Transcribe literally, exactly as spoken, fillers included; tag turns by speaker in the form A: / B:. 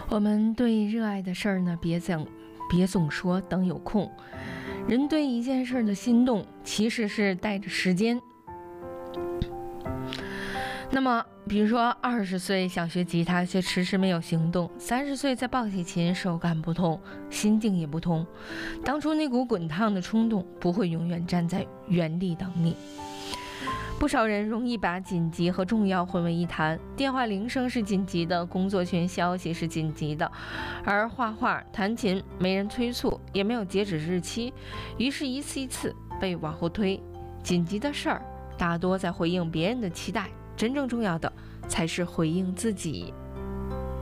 A: 我们对热爱的事儿呢，别总别总说等有空。人对一件事的心动，其实是带着时间。那么，比如说二十岁想学吉他，却迟迟没有行动；三十岁再抱起琴，手感不同，心境也不同。当初那股滚烫的冲动，不会永远站在原地等你。不少人容易把紧急和重要混为一谈，电话铃声是紧急的，工作群消息是紧急的，而画画、弹琴没人催促，也没有截止日期，于是一次一次被往后推。紧急的事儿大多在回应别人的期待，真正重要的才是回应自己。